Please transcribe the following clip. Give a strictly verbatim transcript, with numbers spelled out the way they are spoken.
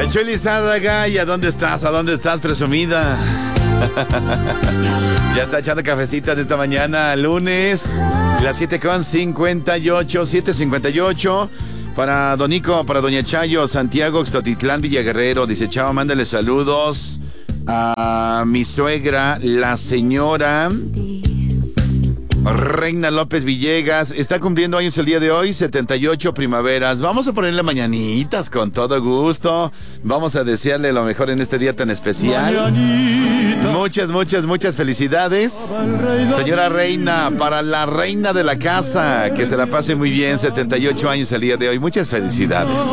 Chuli Zádaga, ¿y a dónde estás? ¿A dónde estás, presumida? Ya está echando cafecitas esta mañana, lunes, las siete con cincuenta y ocho, siete cincuenta y ocho. Para Donico, para Doña Chayo, Santiago, Xtotitlán, Villaguerrero. Dice, chao, mándale saludos a mi suegra, la señora Reina López Villegas. Está cumpliendo años el día de hoy, setenta y ocho primaveras. Vamos a ponerle mañanitas con todo gusto. Vamos a desearle lo mejor en este día tan especial. Mañanita. Muchas, muchas, muchas felicidades, señora Reina, para la reina de la casa. Que se la pase muy bien, setenta y ocho años el día de hoy. Muchas felicidades.